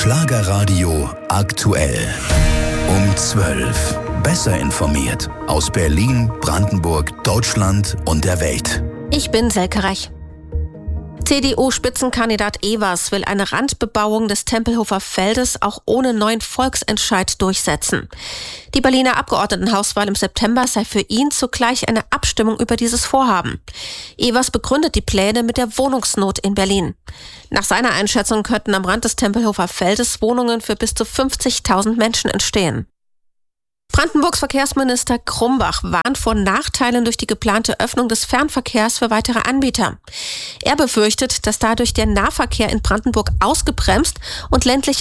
Schlagerradio aktuell. Um 12. Besser informiert aus Berlin, Brandenburg, Deutschland und der Welt. Ich bin Selke Reich. CDU-Spitzenkandidat Evers will eine Randbebauung des Tempelhofer Feldes auch ohne neuen Volksentscheid durchsetzen. Die Berliner Abgeordnetenhauswahl im September sei für ihn zugleich eine Abstimmung über dieses Vorhaben. Evers begründet die Pläne mit der Wohnungsnot in Berlin. Nach seiner Einschätzung könnten am Rand des Tempelhofer Feldes Wohnungen für bis zu 50.000 Menschen entstehen. Brandenburgs Verkehrsminister Krumbach warnt vor Nachteilen durch die geplante Öffnung des Fernverkehrs für weitere Anbieter. Er befürchtet, dass dadurch der Nahverkehr in Brandenburg ausgebremst und ländliche